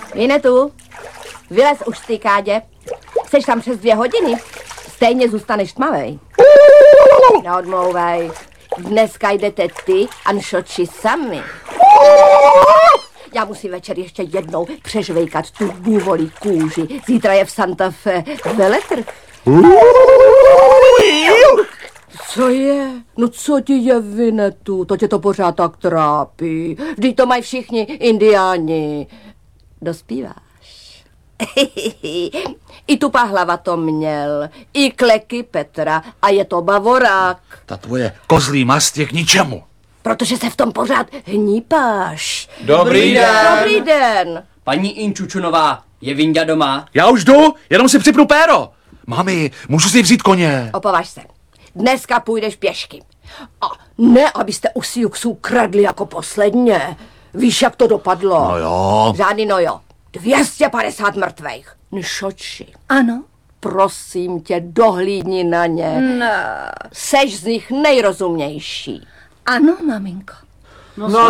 Vinetu, vylez už z té kádě. Jseš tam přes 2 hodiny. Stejně zůstaneš tmavej. Neodmlouvej. Dneska jdete ty a nšoči sami. Já musím večer ještě jednou přežvejkat tu důvolí kůži. Zítra je v Santa Fe veletrh. Co je? No co ti je, Vinetu? To tě to pořád tak trápí. Vždyť to mají všichni indiáni. Dospíváš. I Tupá hlava to měl, i Kleky Petra a je to bavorák. Ta tvoje kozlí mast je k ničemu. Protože se v tom pořád hnípáš. Dobrý den. Dobrý den. Paní Inčučunová, je Vinďa doma? Já už jdu, jenom si připnu péro. Mami, můžu si vzít koně. Opovaž se. Dneska půjdeš pěšky. A ne, abyste u Siuxů kradli jako posledně. Víš, jak to dopadlo? No jo. Žádný no jo. 250 mrtvejch. Nšoči. Ano. Prosím tě, dohlídni na ně. No. Seš z nich nejrozumnější. Ano, maminko. No